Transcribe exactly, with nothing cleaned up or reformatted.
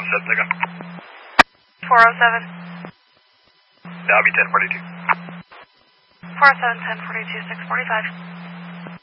seven again. four oh seven. That'll be ten forty-two. four oh seven, ten forty-two, six forty-five.